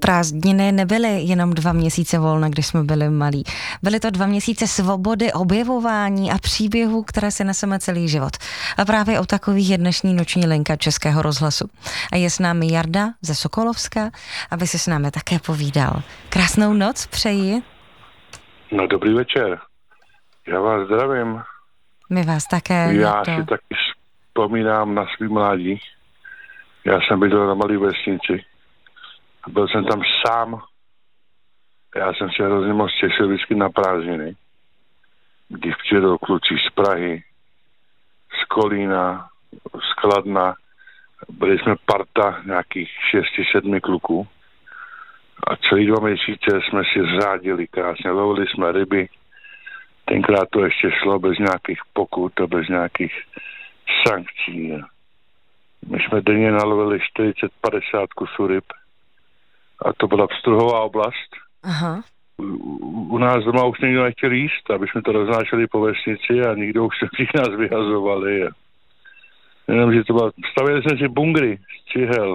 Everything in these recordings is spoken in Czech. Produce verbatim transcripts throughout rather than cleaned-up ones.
prázdniny nebyly jenom dva měsíce volna, když jsme byli malí. Byly to dva měsíce svobody, objevování a příběhů, které si neseme celý život. A právě o takových je dnešní noční linka Českého rozhlasu. A je s námi Jarda ze Sokolovska, aby si s námi také povídal. Krásnou noc přeji. No, dobrý večer. Já vás zdravím. My vás také. Já to... si taky vzpomínám na svý mládí. Já jsem bydlel na malý vesnici. Byl jsem tam sám. Já jsem se hrozně moc těšil vždycky na prázdniny. Když přijedou kluci z Prahy, z Kolína, z Kladna. Byli jsme parta nějakých šesti, sedmi kluků. A celý dva měsíce jsme si řádili krásně. Lovili jsme ryby. Tenkrát to ještě šlo bez nějakých pokut a bez nějakých sankcí. My jsme denně nalovili čtyřicet padesát kusů ryb. A to byla Pstruhová oblast. Aha. U, u nás doma už nikdo nechtěl jíst, aby jsme to roznášeli po vesnici a nikdo už se nás vyhazovali. Jenomže to bylo, stavili jsme si bungry z cihel.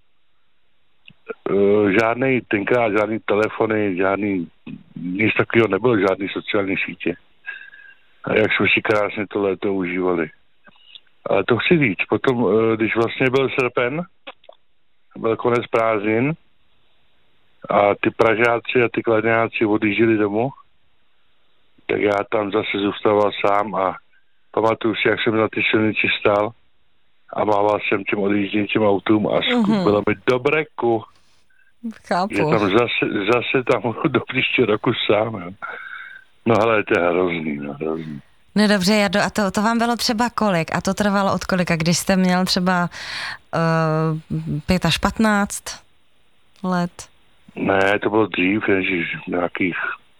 E, žádný, tenkrát žádný telefony, žádný, nic takového nebylo, žádný sociální sítě. A jak jsme si krásně to léto užívali. Ale to chci říct, potom, e, když vlastně byl srpen, byl konec prázdnin a ty Pražáci a ty Kladňáci odjížděli domů, tak já tam zase zůstával sám a pamatuju si, jak jsem na ty silnici stál a mával jsem tím odjíždějícím autům a mm-hmm. bylo mi do breku. Chápu. Že tam zase, zase tam budu do příště roku sám. Jo. No ale to je hrozný, no hrozný. No dobře, Jardo, a to, to vám bylo třeba kolik? A to trvalo od kolika? Když jste měl třeba uh, pět až patnáct let? Ne, to bylo dřív, ježiš, nějakých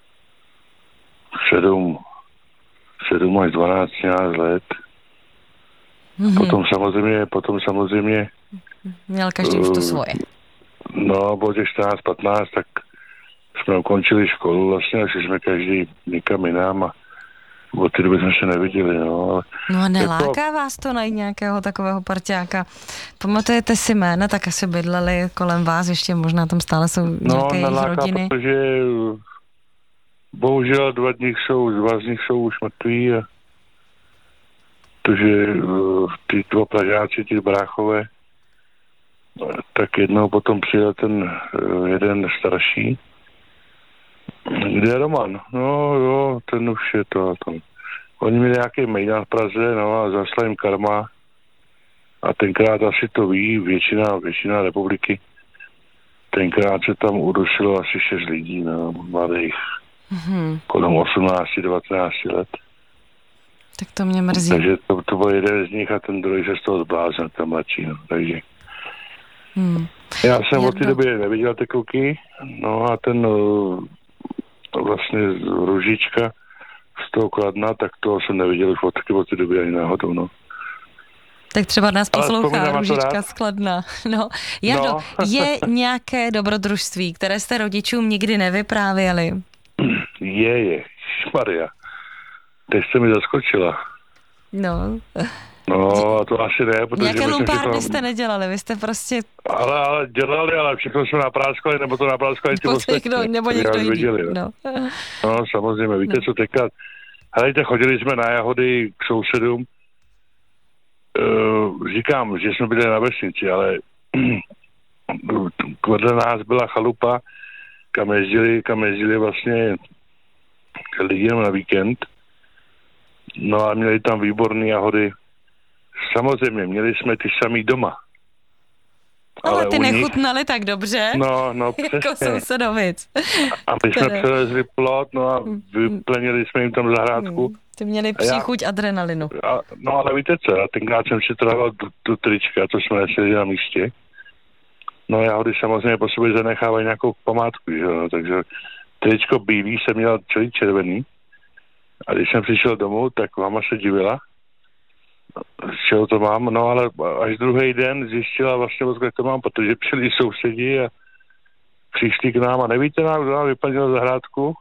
sedm, sedm až dvanáct let. Mm-hmm. Potom samozřejmě, potom samozřejmě... Měl každý už to svoje. No, bylo těch čtrnáct patnáct, tak jsme ukončili školu vlastně a šli jsme každý někam jinam a od té doby jsme se neviděli, no. No a neláká jako... vás to najít nějakého takového parťáka? Pamatujete si jména, tak asi bydleli kolem vás, ještě možná tam stále jsou nějaké no, jejich rodiny. No, protože bohužel dva, dní jsou, dva z nich jsou už mrtví a protože ty dva Pražáci, ty bráchové, tak jednou potom přijel ten jeden starší. Kde je Roman? No jo, ten už je to. to. Oni měli nějaký mejdan v Praze, no a zasla jim karma. A tenkrát asi to ví, většina, většina republiky. Tenkrát se tam udusilo asi šest lidí, no, mladých. Mm-hmm. Kolem osmnáct devatenáct let. Tak to mě mrzí. Takže to, to byl jeden z nich a ten druhý se z toho zbláznil, ten mladší, no, takže. Hmm. Já jsem od té doby neviděl ty kluky, no a ten vlastně Ružička z toho Kladna, tak toho jsem neviděl už od, od té doby ani náhodou, no. Tak třeba nás poslouchá Ružička z Kladna. No, Jardo, no. Je nějaké dobrodružství, které jste rodičům nikdy nevyprávěli? Je, je, Maria. Teď jste mi zaskočila. No. No, a to asi ne, protože... Nějaké lumpárny všechno... jste nedělali, vy jste prostě... Ale, ale dělali, ale všechno jsme napráskali, nebo to napráskali ty ostatní. Nebo někdo jiný. Viděli, no. No. no, samozřejmě, víte no. co teďka... Helejte, chodili jsme na jahody k sousedům. Uh, říkám, že jsme byli na vesnici, ale vedle nás byla chalupa, kam jezdili, kam jezdili vlastně lidi na víkend. No a měli tam výborné jahody. Samozřejmě, měli jsme ty samý doma. Ale, ale ty nich... nechutnali tak dobře, no, no, jako sousedovic. A my jsme přelezli plot, no a vyplenili jsme jim tam zahrádku. Hmm. Ty měli příchuť já... adrenalinu. A, no ale víte co, já tenkrát jsem si trval tu, tu trička, to jsme nesli na místě. No jahody samozřejmě po sobě zanechávají nějakou památku, že no, takže tričko bílý jsem měl celý červený. A když jsem přišel domů, tak máma se divila, z čeho to mám, no ale až druhý den zjistila vlastně, odkud to mám, protože přijeli sousedi a přišli k nám a nevíte nám, kdo nám vyplnil zahrádku?